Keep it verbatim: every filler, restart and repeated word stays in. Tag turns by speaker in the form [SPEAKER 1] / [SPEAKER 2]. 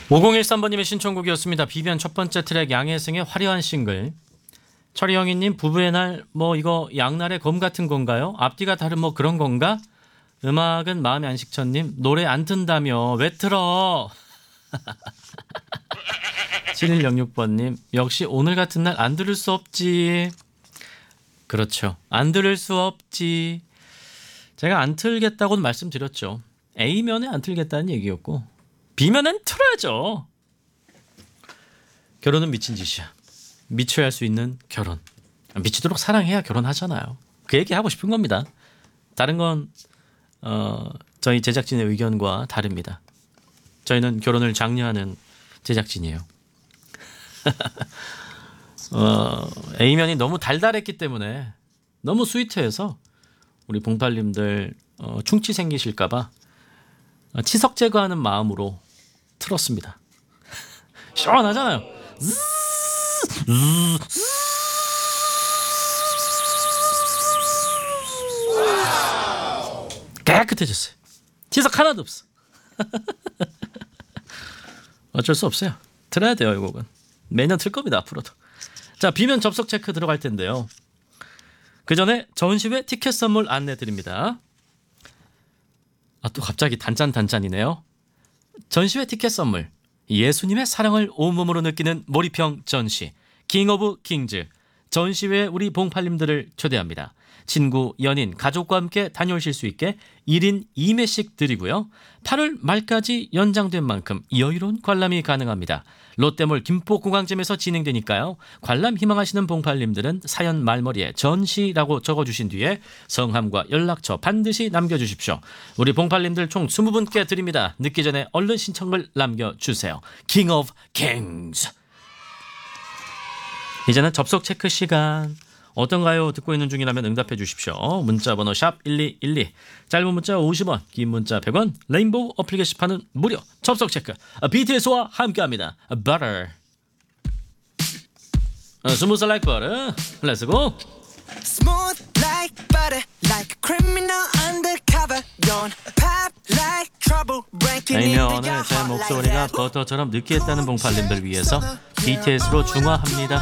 [SPEAKER 1] 오공일삼 번님의 신청곡이었습니다. 비변 첫 번째 트랙 양혜승의 화려한 싱글. 철이영희님 부부의 날 뭐 이거 양날의 검 같은 건가요? 앞뒤가 다른 뭐 그런 건가? 음악은 마음의 안식처님 노래 안 튼다며 왜 틀어? 칠일영육 번님 역시 오늘 같은 날 안 들을 수 없지. 그렇죠. 안 들을 수 없지. 제가 안 틀겠다고는 말씀드렸죠. A면에 안 틀겠다는 얘기였고 B면엔 틀어야죠. 결혼은 미친 짓이야. 미쳐야 할 수 있는 결혼. 미치도록 사랑해야 결혼하잖아요. 그 얘기 하고 싶은 겁니다. 다른 건 어, 저희 제작진의 의견과 다릅니다. 저희는 결혼을 장려하는 제작진이에요. 어, A면이 너무 달달했기 때문에 너무 스위트해서 우리 봉팔님들 어, 충치 생기실까 봐 치석 제거하는 마음으로 틀었습니다. 시원하잖아요. 깨끗해졌어요. 치석 하나도 없어. 어쩔 수 없어요. 틀어야 돼요. 이 곡은 매년 틀 겁니다. 앞으로도. 자, 비면 접속 체크 들어갈 텐데요. 그 전에 전시회 티켓 선물 안내 드립니다. 아, 또 갑자기 단짠단짠이네요. 전시회 티켓 선물. 예수님의 사랑을 온몸으로 느끼는 몰입형 전시. 킹 오브 킹즈. 전시회에 우리 봉팔님들을 초대합니다. 친구, 연인, 가족과 함께 다녀오실 수 있게 일 인 이 매씩 드리고요. 팔월 말까지 연장된 만큼 여유로운 관람이 가능합니다. 롯데몰 김포공항점에서 진행되니까요. 관람 희망하시는 봉팔님들은 사연 말머리에 전시라고 적어주신 뒤에 성함과 연락처 반드시 남겨주십시오. 우리 봉팔님들 총 이십 분께 드립니다. 늦기 전에 얼른 신청을 남겨주세요. 킹 오브 킹즈. 이제는 접속 체크 시간. 어떤가요? 듣고 있는 중이라면 응답해 주십시오. 문자번호 샵 일이일이, 짧은 문자 오십 원, 긴 문자 백 원, 레인보우 어플 게시판은 무료. 접속 체크 비티에스와 함께합니다. Butter, 스무스 라이크 버터. 렛츠고.
[SPEAKER 2] Smooth like butter, like a criminal undercover. Don't pop like trouble, breaking into
[SPEAKER 1] 아니면
[SPEAKER 2] your
[SPEAKER 1] 오늘 제
[SPEAKER 2] heart like
[SPEAKER 1] 목소리가
[SPEAKER 2] that.
[SPEAKER 1] 버터처럼 느끼했다는 봉팔님들 위해서 비티에스로 중화합니다.